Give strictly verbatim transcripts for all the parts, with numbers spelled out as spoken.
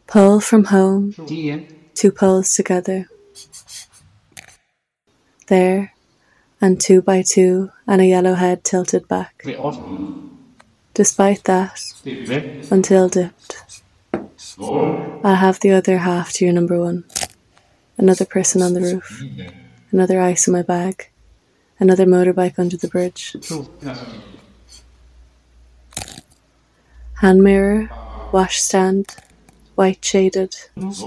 Pole from home, two poles together. There, and two by two, and a yellow head tilted back. Despite that, until dipped, I'll have the other half to your number one. Another person on the roof, another ice in my bag, another motorbike under the bridge. Hand mirror, washstand, white shaded,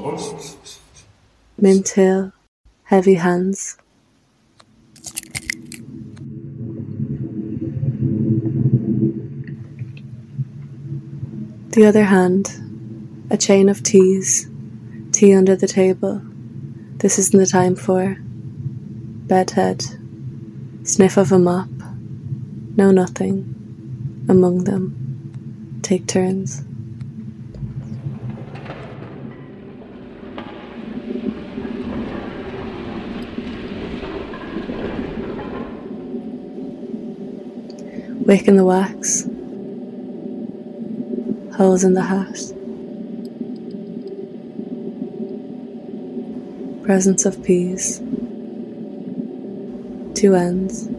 mint hill, heavy hands. The other hand, a chain of teas, tea under the table. This isn't the time for bedhead, sniff of a mop, no nothing, among them, take turns. Wick in the wax, holes in the hat, presence of peas, two ends.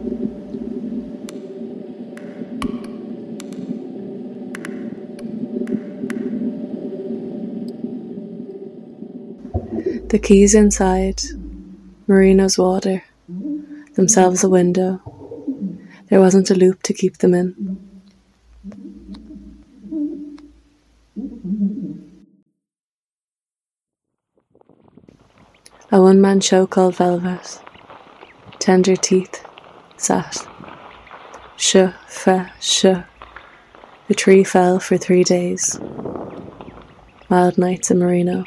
The keys inside, Marino's water, themselves a window. There wasn't a loop to keep them in. A one-man show called Velvet. Tender teeth sat. Sh, fa, sh. The tree fell for three days. Mild nights in Marino.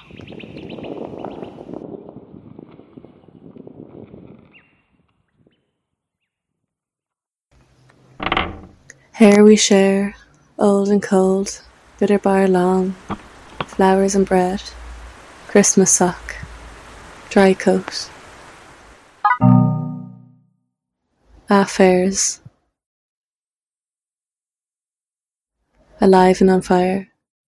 Hair we share, old and cold, bitter bar long, flowers and bread, Christmas sock, dry coat. Affairs. Alive and on fire.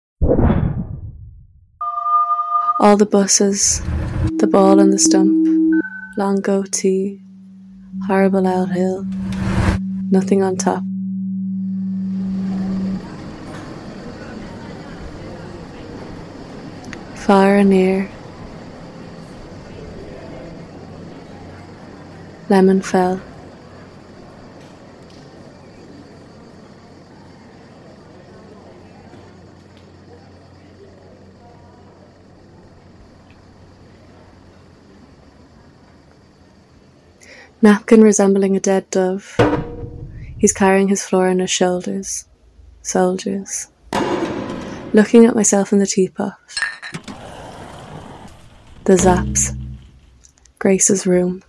All the buses, the ball and the stump, long goatee, horrible out hill, nothing on top. Far and near. Lemon fell. Napkin resembling a dead dove. He's carrying his floor on his shoulders. Soldiers. Looking at myself in the teapot. The zaps. Grace's room.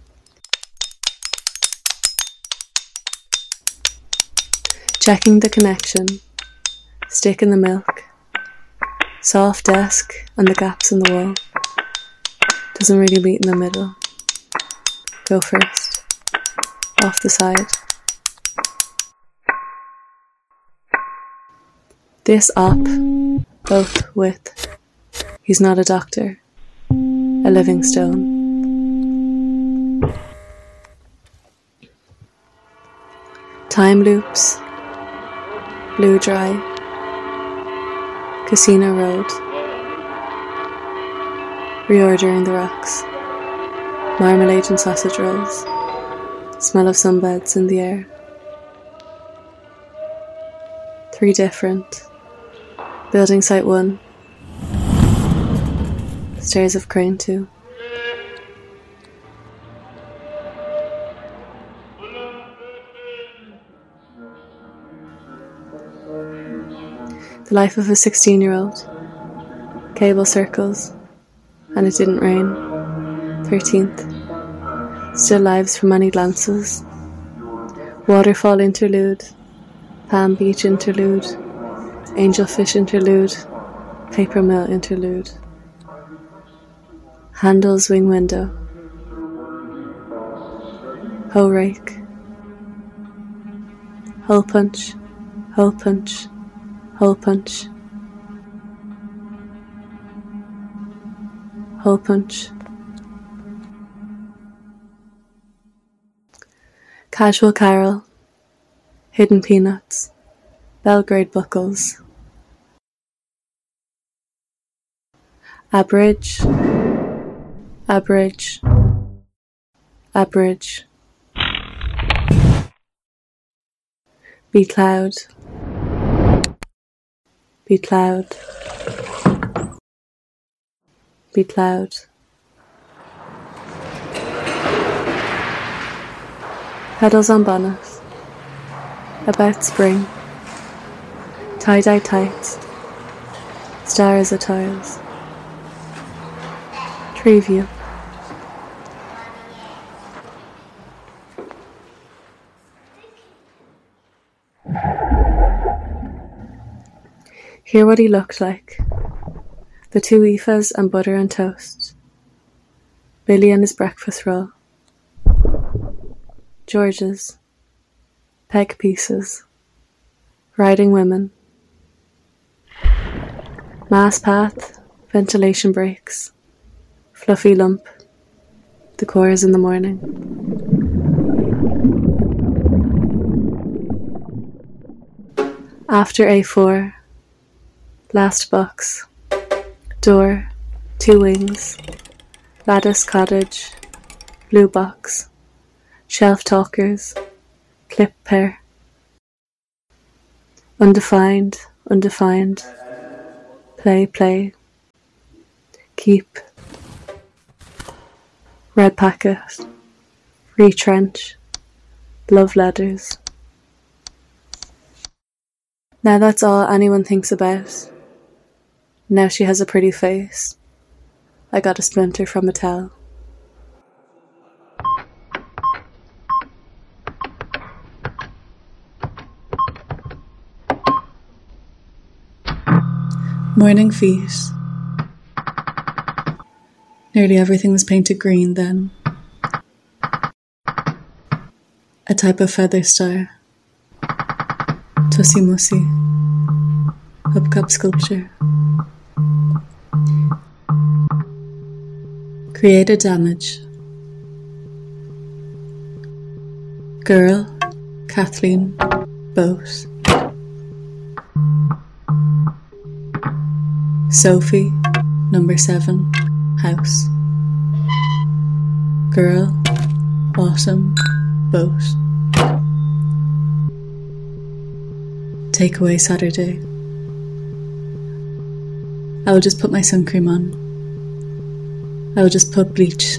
Checking the connection. Stick in the milk. Soft desk and the gaps in the wall. Doesn't really meet in the middle. Go first. Off the side. This op. Both with. He's not a doctor. A living stone. Time loops. Blue dry. Casino Road. Reordering the rocks. Marmalade and sausage rolls. Smell of sunbeds in the air. Three different. Building site one. Stairs of crane two. The life of a sixteen-year-old. Cable circles. And it didn't rain. thirteenth. Still lives for many glances. Waterfall interlude. Palm Beach interlude. Angelfish interlude. Paper mill interlude. Handel's wing window. Hoe rake. Hole punch. Hole punch. Hole punch. hole punch. Casual carol, hidden peanuts, Belgrade buckles. Abridge, abridge, abridge. Be cloud, be cloud, be cloud. Petals on bonnet, about spring, tie-dye tights, stars at tiles, tree view. Hear what he looked like. The two Aoifes and butter and toast. Billy and his breakfast roll. George's. Peg pieces. Riding women. Mass path. Ventilation breaks. Fluffy lump. The chorus in the morning. After A four. Last box. Door. Two wings. Lattice cottage. Blue box. Shelf talkers. Clip pair. Undefined. Undefined. Play, play. Keep. Red packet. Retrench. Love letters. Now that's all anyone thinks about. Now she has a pretty face. I got a splinter from a towel. Morning feet. Nearly everything was painted green then. A type of feather star. Tussie Mussy. Hubcap sculpture. Created damage. Girl, Kathleen, boat. Sophie, number seven, house. Girl, autumn, boat. Takeaway Saturday. I will just put my sun cream on. I will just put bleach